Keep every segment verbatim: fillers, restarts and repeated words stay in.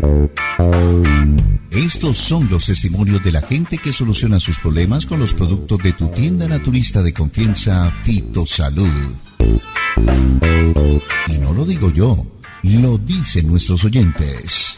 Estos son los testimonios de la gente que soluciona sus problemas con los productos de tu tienda naturista de confianza, Fitosalud. Y no lo digo yo, lo dicen nuestros oyentes.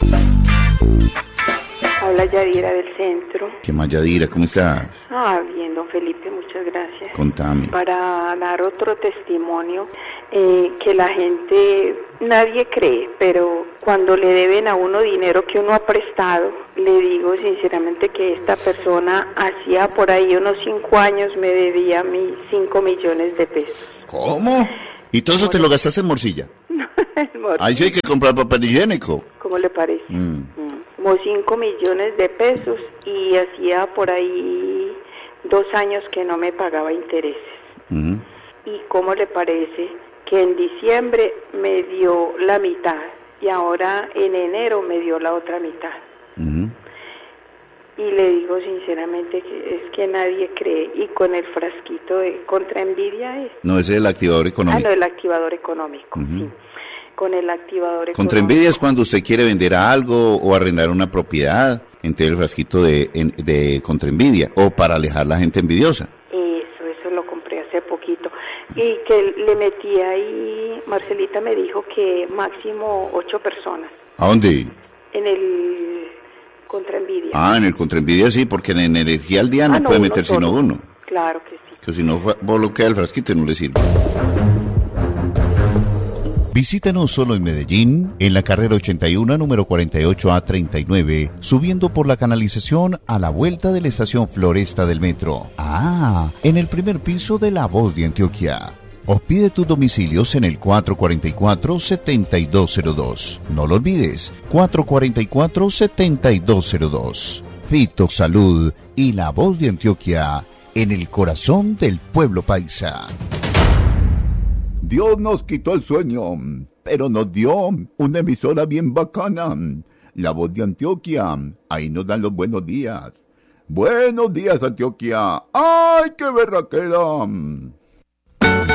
Habla Yadira del centro. ¿Qué más, Yadira? ¿Cómo estás? Ah, bien, don Felipe, muchas gracias. Contame. Para dar otro testimonio, eh, que la gente, nadie cree, pero cuando le deben a uno dinero que uno ha prestado, le digo sinceramente que esta persona hacía por ahí unos cinco años me debía a mí cinco millones de pesos. ¿Cómo? ¿Y todo eso te lo gastaste en morcilla? Ahí sí hay que comprar papel higiénico. ¿Cómo le parece? Mm. Mm. Como cinco millones de pesos y hacía por ahí dos años que no me pagaba intereses. Mm. ¿Y cómo le parece que en diciembre me dio la mitad y ahora en enero me dio la otra mitad? Mm. Y le digo sinceramente que es que nadie cree, y con el frasquito de contra envidia es... No, ese es el activador económico. Ah, no, el activador económico, Uh-huh. sí. Con el activador económico. Contra envidia es cuando usted quiere vender algo o arrendar una propiedad, entonces el frasquito de, en, de contra envidia, o para alejar la gente envidiosa. Eso, eso lo compré hace poquito. Y que le metí ahí, Marcelita me dijo que máximo ocho personas. ¿A dónde? En el contra envidia. Ah, en el contra envidia sí, porque en energía al día no, Ah, no, puede uno meter solo. sino uno. Claro que sí. Que si no bloquea el frasquito y no le sirve. Visítanos solo en Medellín, en la carrera ochenta y uno, número cuarenta y ocho A treinta y nueve, subiendo por la canalización a la vuelta de la estación Floresta del metro. Ah, en el primer piso de La Voz de Antioquia. O pide tus domicilios en el cuatro cuatro cuatro, siete dos cero dos. No lo olvides, cuatro cuatro cuatro, siete dos cero dos. Fitosalud y La Voz de Antioquia, en el corazón del pueblo paisa. Dios nos quitó el sueño, pero nos dio una emisora bien bacana, La Voz de Antioquia. Ahí nos dan los buenos días. Buenos días, Antioquia. ¡Ay, qué berraquera!